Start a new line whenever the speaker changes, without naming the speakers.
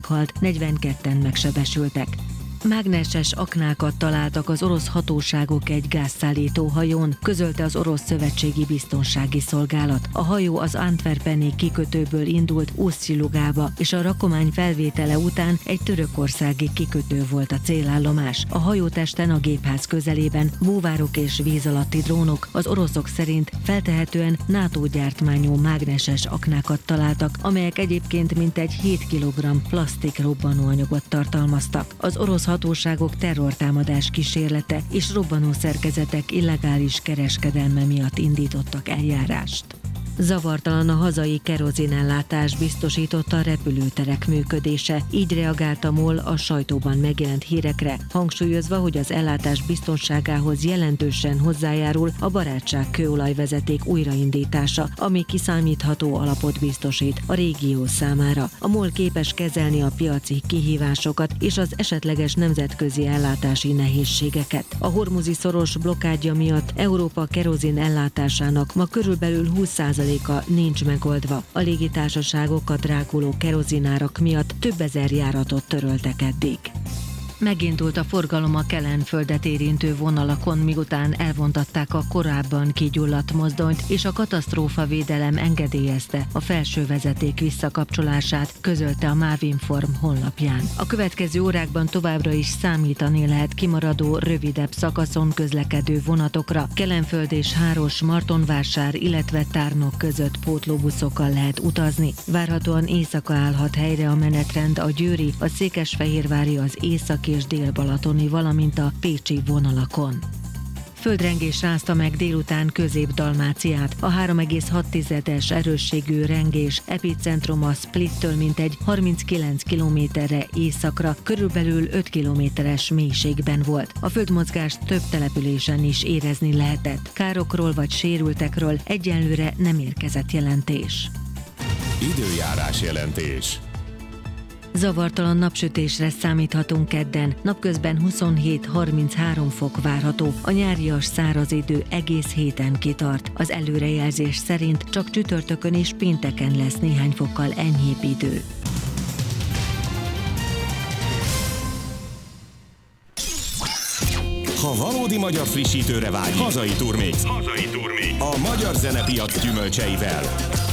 meghalt, 42-en megsebesültek. Mágneses aknákat találtak az orosz hatóságok egy gázszállító hajón, közölte az Orosz Szövetségi Biztonsági Szolgálat. A hajó az antwerpeni kikötőből indult Ust-Lugába, és a rakomány felvétele után egy törökországi kikötő volt a célállomás. A hajótesten a gépház közelében búvárok és víz alatti drónok, az oroszok szerint feltehetően NATO gyártmányú mágneses aknákat találtak, amelyek egyébként mintegy 7 kg plasztik robbanóanyagot tartalmaztak. Az orosz hatóságok terrortámadás kísérlete és robbanószerkezetek illegális kereskedelme miatt indítottak eljárást. Zavartalan a hazai kerozinellátás, biztosította a repülőterek működése. Így reagált a MOL a sajtóban megjelent hírekre, hangsúlyozva, hogy az ellátás biztonságához jelentősen hozzájárul a Barátság kőolajvezeték újraindítása, ami kiszámítható alapot biztosít a régió számára. A MOL képes kezelni a piaci kihívásokat és az esetleges nemzetközi ellátási nehézségeket. A hormuzi szoros blokkádja miatt Európa kerozin ellátásának ma körülbelül 20% nincs megoldva. A légitársaságok a dráguló kerozinárak miatt több ezer járatot töröltek eddig. Megindult a forgalom a Kelenföldet érintő vonalakon, miután elvontatták a korábban kigyulladt mozdonyt, és a katasztrófavédelem engedélyezte a felső vezeték visszakapcsolását, közölte a Mávinform honlapján. A következő órákban továbbra is számítani lehet kimaradó, rövidebb szakaszon közlekedő vonatokra. Kelenföld és Háros, Martonvásár, illetve Tárnok között pótlóbuszokkal lehet utazni. Várhatóan éjszaka állhat helyre a menetrend a győri, a székesfehérvári, az északi és délbalatoni, valamint a pécsi vonalakon. Földrengés rázta meg délután Közép-Dalmáciát. A 3,6-es erősségű rengés epicentruma Splittől mintegy 39 kilométerre északra, körülbelül 5 kilométeres mélységben volt. A földmozgást több településen is érezni lehetett. Károkról vagy sérültekről egyenlőre nem érkezett jelentés.
Időjárás jelentés.
Zavartalan napsütésre számíthatunk kedden, napközben 27-33 fok várható. A nyárias száraz idő egész héten kitart. Az előrejelzés szerint csak csütörtökön és pénteken lesz néhány fokkal enyhébb idő.
Ha valódi magyar frissítőre vágysz, hazai turmix. A magyar zenepiac gyümölcseivel.